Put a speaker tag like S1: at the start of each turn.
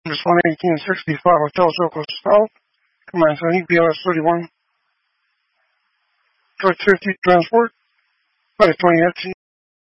S1: Just 11865 Hotel Circle South. Command Center, BLS 31. 50 transport. 520 FT.